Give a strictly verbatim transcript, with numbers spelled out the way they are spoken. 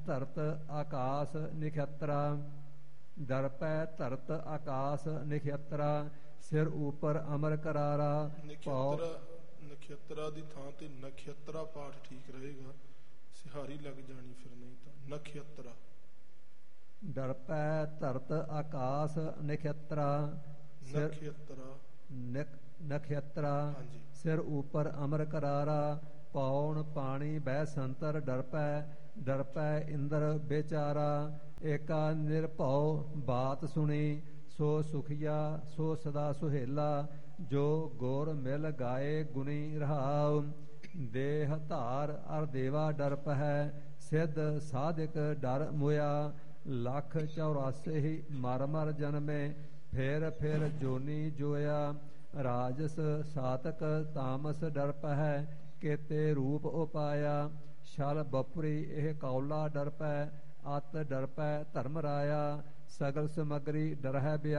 ਧਰਤ ਆਕਾਸ ਨਿਖਤਰਾ। ਦਰਪੈ ਧਰਤ ਆਕਾਸ ਨਿਖਤਰਾ, ਸਿਰ ਉਪਰ ਅਮਰ ਕਰਾਰਾ। ਨਖੇਤਰਾ ਨਖੇਤਰਾ ਦੀ ਥਾਂ ਤੇ ਨਖੇਤਰਾ ਪਾਠ ਠੀਕ ਰਹੇਗਾ, ਸਿਹਾਰੀ ਲੱਗ ਜਾਣੀ ਫਿਰ ਨਹੀਂ ਤਾਂ ਨਖੇਤਰਾ। ਦਰਪੈ ਧਰਤ ਆਕਾਸ ਨਿਖਤਰਾ, ਨਖੇਤਰਾ ਨਖੇਤਰਾ, ਹਾਂਜੀ। ਸਿਰ ਉਪਰ ਅਮਰ ਕਰਾਰਾ। ਪੌਣ ਪਾਣੀ ਬਹਿ ਸੰਤਰ ਡਰਪੈ, ਡਰਪੈ ਇੰਦਰ ਬੇਚਾਰਾ। ਏਕਾ ਨਿਰਭਉ ਬਾਤ ਸੁਣੀ, ਸੋ ਸੁਖੀਆ ਸੋ ਸਦਾ ਸੁਹੇਲਾ। ਜੋ ਗੁਰ ਮਿਲ ਗਾਏ ਗੁਣੀ ਰਹਾਉ, ਦੇਹ ਧਾਰ ਅਰ ਦੇਵਾ ਡਰਪ ਹੈ। ਸਿੱਧ ਸਾਧਕ ਡਰ ਮੁਆ, ਲੱਖ ਚੌਰਾਸੇ ਮਰ ਮਰ ਜਨਮੇ। ਫੇਰ ਫੇਰ ਜੋਨੀ ਜੋਇਆ, ਰਾਜਸ ਸਾਤਕ ਤਾਮਸ ਡਰਪ ਹੈ। ਕੇਤੇ ਰੂਪ ਉਪਾਇਆ, ਛਲ ਬਪੁਰੀ ਇਹ ਕੌਲਾ ਡਰਪੈ। ਅਤ ਡਰਪੈ ਧਰਮ ਰਾਇਆ, ਸਗਲ ਸਮਗਰੀ ਡਰਹਿ ਬਿਆ।